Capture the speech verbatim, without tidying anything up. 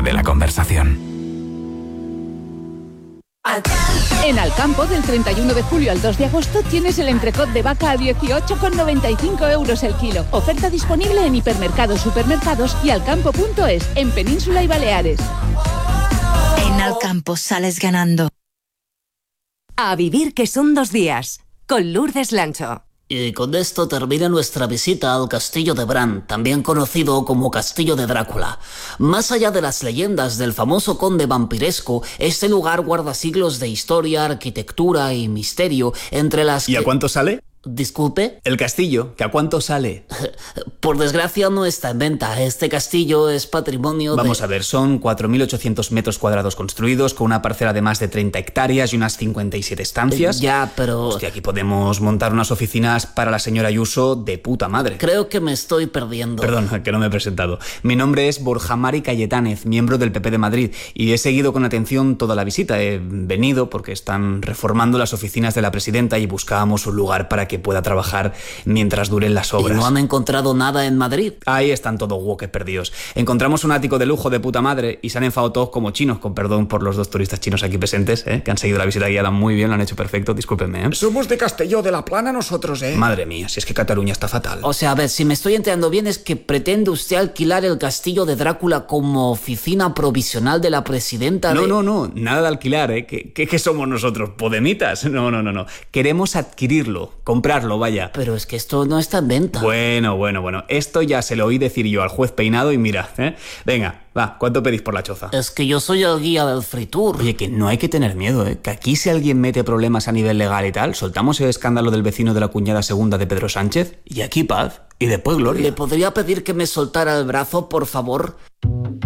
parte de la conversación. En Alcampo, del treinta y uno de julio al dos de agosto, tienes el entrecot de vaca a dieciocho con noventa y cinco euros el kilo. Oferta disponible en hipermercados, supermercados y alcampo punto es, en Península y Baleares. En Alcampo sales ganando. A vivir que son dos días, con Lourdes Lancho. Y con esto termina nuestra visita al Castillo de Bran, también conocido como Castillo de Drácula. Más allá de las leyendas del famoso conde vampiresco, este lugar guarda siglos de historia, arquitectura y misterio, entre las que... ¿Y a cuánto sale? ¿Disculpe? El castillo, ¿que a cuánto sale? Por desgracia no está en venta. Este castillo es patrimonio Vamos de... a ver, son cuatro mil ochocientos metros cuadrados construidos, con una parcela de más de treinta hectáreas y unas cincuenta y siete estancias. Ya, pero... Hostia, aquí podemos montar unas oficinas para la señora Ayuso de puta madre. Creo que me estoy perdiendo. Perdón, que no me he presentado. Mi nombre es Borja Mari Cayetánez, miembro del P P de Madrid, y he seguido con atención toda la visita. He venido porque están reformando las oficinas de la presidenta y buscábamos un lugar para que que pueda trabajar mientras duren las obras. ¿Y no han encontrado nada en Madrid? Ahí están todos woques perdidos. Encontramos un ático de lujo de puta madre y se han enfadado todos como chinos, con perdón por los dos turistas chinos aquí presentes, ¿eh? que han seguido la visita guiada muy bien, lo han hecho perfecto, discúlpenme. ¿eh? Somos de Castelló de la Plana nosotros, ¿eh? Madre mía, si es que Cataluña está fatal. O sea, a ver, si me estoy enterando bien es que pretende usted alquilar el Castillo de Drácula como oficina provisional de la presidenta de... No, no, no, nada de alquilar, ¿eh? ¿Qué, qué, qué somos nosotros? ¿Podemitas? No, no, no, no. Queremos adquirirlo, comprarlo, vaya. Pero es que esto no está en venta. Bueno, bueno, bueno. Esto ya se lo oí decir yo al juez Peinado y mira, ¿eh? Venga, va, ¿cuánto pedís por la choza? Es que yo soy el guía del Fritur. Oye, que no hay que tener miedo, ¿eh? Que aquí si alguien mete problemas a nivel legal y tal, soltamos el escándalo del vecino de la cuñada segunda de Pedro Sánchez y aquí paz y después gloria. ¿Le podría pedir que me soltara el brazo, por favor?